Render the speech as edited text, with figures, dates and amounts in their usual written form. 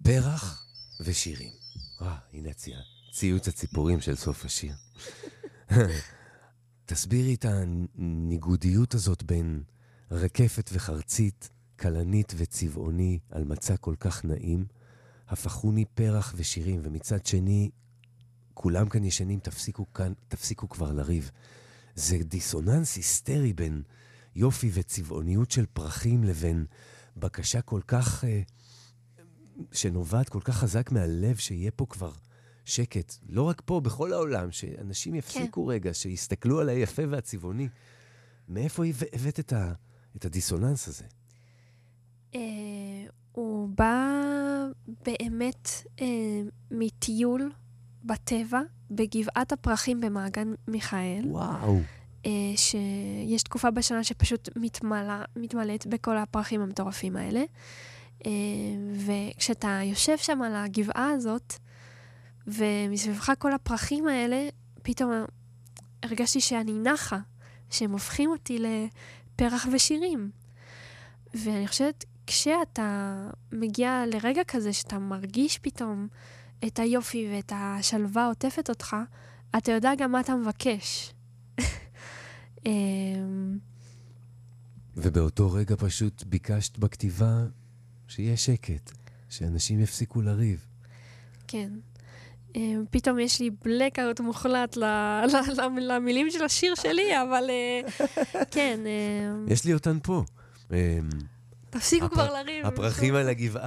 פרח ושירים. הנה ציוץ הציפורים של סוף השיר. תסבירי את הניגודיות הזאת בין רקפת וחרצית, קלנית וצבעוני, על מצע כל כך נעים. הפכוני פרח ושירים, ומצד שני, כולם כאן ישנים, תפסיקו כבר לריב. זה דיסוננס היסטרי בין יופי וצבעוניות של פרחים לבין בקשה כל כך, שנובעת כל כך חזק מהלב, שיהיה פה כבר שקט. לא רק פה, בכל העולם, שאנשים יפסיקו רגע, שיסתכלו על היפה והצבעוני. מאיפה הבאת את הדיסוננס הזה? הוא בא באמת מטיול בטבע, בגבעת הפרחים במעגן מיכאל. וואו. שיש תקופה בשנה שפשוט מתמלאת בכל הפרחים המטורפים האלה. וכשאתה יושב שם על הגבעה הזאת, ומסביבך כל הפרחים האלה, פתאום הרגשתי שאני נחה, שהם הופכים אותי לפרח ושירים. ואני חושבת, כשאתה מגיע לרגע כזה, שאתה מרגיש פתאום את היופי ואת השלווה עוטפת אותך, אתה יודע גם מה אתה מבקש. ובאותו רגע פשוט ביקשת בכתיבה שיהיה שקט, שאנשים יפסיקו לריב. כן. פתאום יש לי בלקאוט מוחלט למילים של השיר שלי, אבל כן. יש לי אותן פה. תפסיקו כבר לריב. הפרחים על הגבעה.